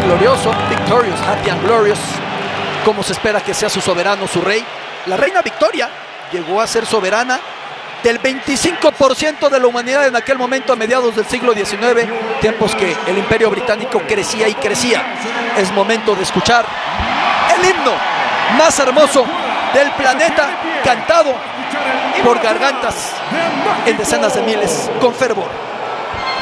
glorioso, victorious, happy and glorious, como se espera que sea su soberano, su rey. La reina Victoria llegó a ser soberana del 25% de la humanidad en aquel momento, a mediados del siglo XIX, tiempos que el Imperio Británico crecía y crecía. Es momento de escuchar el himno más hermoso del planeta, cantado por gargantas en decenas de miles, con fervor.